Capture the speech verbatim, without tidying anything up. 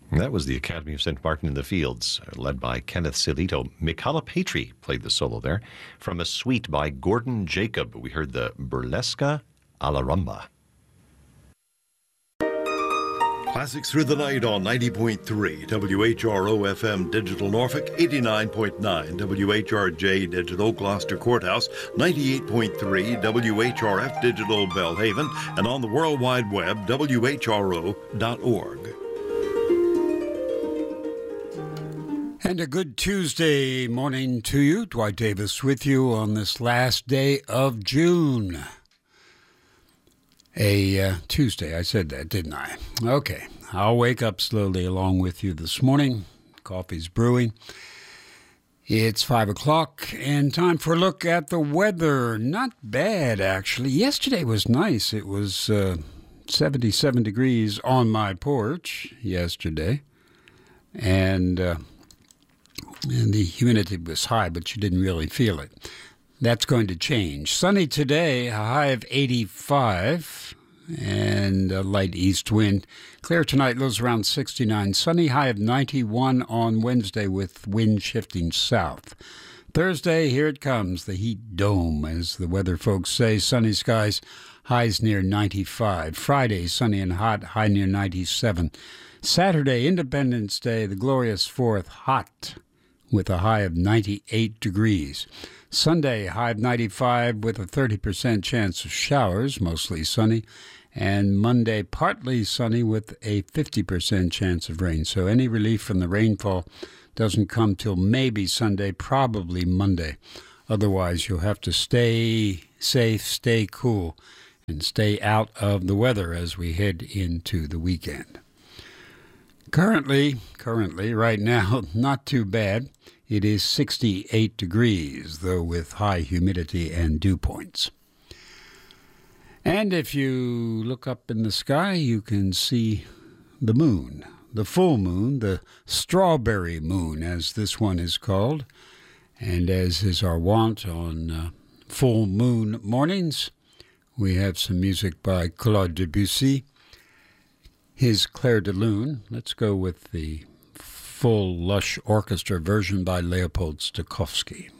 That was the Academy of Saint Martin in the Fields, led by Kenneth Silito. Michala Patry played the solo there. From a suite by Gordon Jacob, we heard the Burlesca a la Rumba. Classics Through the Night on ninety point three W H R O F M Digital Norfolk, eighty-nine point nine W H R J Digital Gloucester Courthouse, ninety-eight point three W H R F Digital Belhaven, and on the World Wide Web, W H R O dot org. And a good Tuesday morning to you. Dwight Davis with you on this last day of June. A uh, Tuesday, I said that, didn't I? Okay, I'll wake up slowly along with you this morning. Coffee's brewing. It's five o'clock and time for a look at the weather. Not bad, actually. Yesterday was nice. It was uh, seventy-seven degrees on my porch yesterday. And... Uh, And the humidity was high, but you didn't really feel it. That's going to change. Sunny today, a high of eighty-five, and a light east wind. Clear tonight, lows around sixty-nine. Sunny, high of ninety-one on Wednesday with wind shifting south. Thursday, here it comes, the heat dome, as the weather folks say. Sunny skies, highs near ninety-five. Friday, sunny and hot, high near ninety-seven. Saturday, Independence Day, the glorious fourth, hot, with a high of ninety-eight degrees. Sunday, high of ninety-five with a thirty percent chance of showers, mostly sunny. And Monday, partly sunny with a fifty percent chance of rain. So any relief from the rainfall doesn't come till maybe Sunday, probably Monday. Otherwise, you'll have to stay safe, stay cool, and stay out of the weather as we head into the weekend. Currently, currently, right now, not too bad. It is sixty-eight degrees, though with high humidity and dew points. And if you look up in the sky, you can see the moon, the full moon, the strawberry moon, as this one is called. And as is our wont on uh, full moon mornings, we have some music by Claude Debussy. His Clair de Lune. Let's go with the full lush orchestra version by Leopold Stokowski.